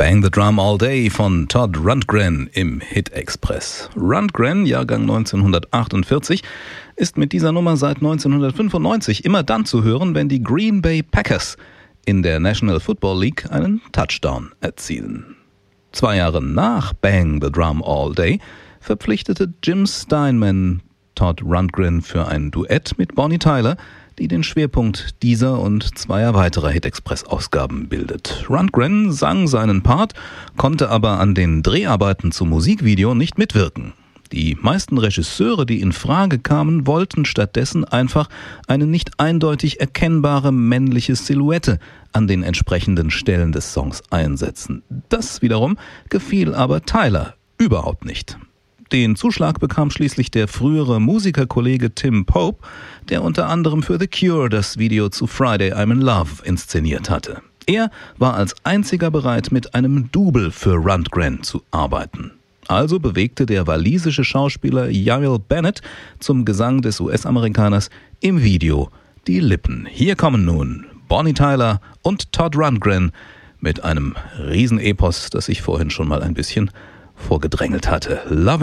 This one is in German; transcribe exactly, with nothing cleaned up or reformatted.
Bang the Drum All Day von Todd Rundgren im Hit Express. Rundgren, Jahrgang neunzehnhundertachtundvierzig, ist mit dieser Nummer seit neunzehnhundertfünfundneunzig immer dann zu hören, wenn die Green Bay Packers in der National Football League einen Touchdown erzielen. Zwei Jahre nach Bang the Drum All Day verpflichtete Jim Steinman Todd Rundgren für ein Duett mit Bonnie Tyler, die den Schwerpunkt dieser und zweier weiterer Hit-Express-Ausgaben bildet. Rundgren sang seinen Part, konnte aber an den Dreharbeiten zum Musikvideo nicht mitwirken. Die meisten Regisseure, die in Frage kamen, wollten stattdessen einfach eine nicht eindeutig erkennbare männliche Silhouette an den entsprechenden Stellen des Songs einsetzen. Das wiederum gefiel aber Tyler überhaupt nicht. Den Zuschlag bekam schließlich der frühere Musikerkollege Tim Pope, der unter anderem für The Cure das Video zu Friday I'm in Love inszeniert hatte. Er war als einziger bereit, mit einem Double für Rundgren zu arbeiten. Also bewegte der walisische Schauspieler Yael Bennett zum Gesang des U S-Amerikaners im Video die Lippen. Hier kommen nun Bonnie Tyler und Todd Rundgren mit einem Riesenepos, das ich vorhin schon mal ein bisschen vorgedrängelt hatte. Love